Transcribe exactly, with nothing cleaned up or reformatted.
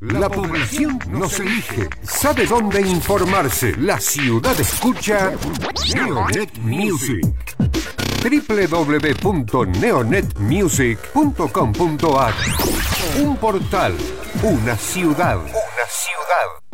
La población nos elige. ¿Sabe dónde informarse? La ciudad escucha Neonet Music. doble u doble u doble u punto neonet music punto com punto a r. Un portal, una ciudad, una ciudad.